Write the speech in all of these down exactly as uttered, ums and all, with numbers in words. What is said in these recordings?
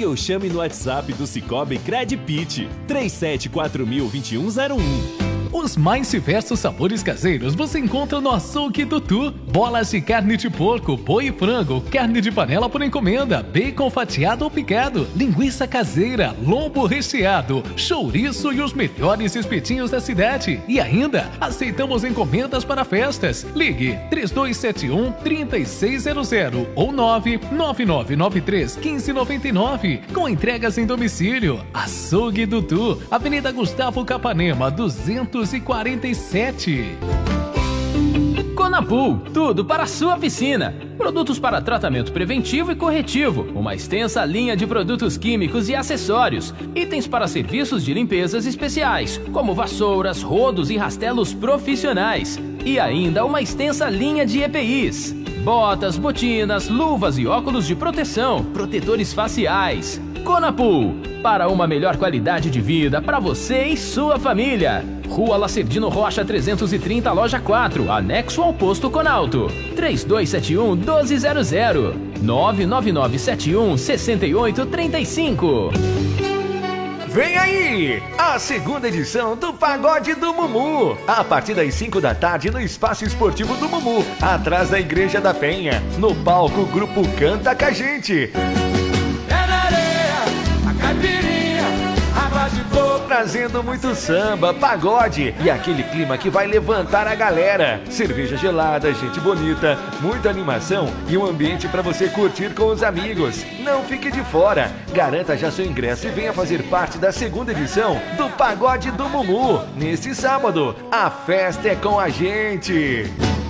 Ligue ou chame no WhatsApp do Cicobi Credpit três sete quatro mil, vinte e um zero um. Os mais diversos sabores caseiros você encontra no Açougue Tutu. Bolas de carne de porco, boi e frango, carne de panela por encomenda, bacon fatiado ou picado, linguiça caseira, lombo recheado, chouriço e os melhores espetinhos da cidade. E ainda, aceitamos encomendas para festas. Ligue três dois sete um, três seis zero zero ou nove nove nove nove três, um cinco nove nove. Com entregas em domicílio. Açougue Tutu, Avenida Gustavo Capanema, duzentos e quarenta e sete. Conapool, tudo para a sua piscina. Produtos para tratamento preventivo e corretivo, uma extensa linha de produtos químicos e acessórios, itens para serviços de limpezas especiais, como vassouras, rodos e rastelos profissionais, e ainda uma extensa linha de E P Is, botas, botinas, luvas e óculos de proteção, protetores faciais. Conapool, para uma melhor qualidade de vida para você e sua família. Rua Lacerdino Rocha trezentos e trinta, loja quatro, anexo ao posto Conalto. três dois sete um, um dois zero zero. nove nove nove sete um, seis oito três cinco. Vem aí, a segunda edição do Pagode do Mumu. A partir das cinco da tarde no Espaço Esportivo do Mumu, atrás da Igreja da Penha. No palco, o grupo Canta Com a Gente. É na areia, a caipirinha, água de coco. Trazendo muito samba, pagode e aquele clima que vai levantar a galera. Cerveja gelada, gente bonita, muita animação e um ambiente para você curtir com os amigos. Não fique de fora. Garanta já seu ingresso e venha fazer parte da segunda edição do Pagode do Mumu. Neste sábado, a festa é com a gente.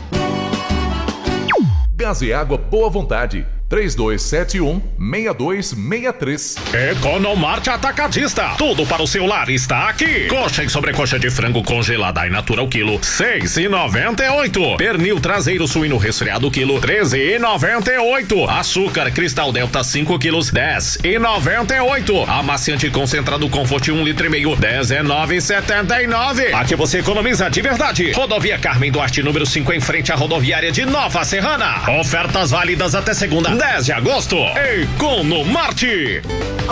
Gás e água Boa Vontade. três dois sete um, seis dois seis três. Economarte Atacadista. Tudo para o seu lar está aqui. Coxa e sobrecoxa de frango congelada e natura o quilo, seis e noventa e oito. Pernil traseiro suíno resfriado quilo, treze e noventa e oito. Açúcar Cristal Delta cinco quilos, dez e noventa e oito. Amaciante concentrado Comfort um litro e meio, dezenove e setenta e nove. Aqui você economiza de verdade. Rodovia Carmen Duarte, número cinco, em frente à rodoviária de Nova Serrana. Ofertas válidas até segunda, dez de agosto. Economarte.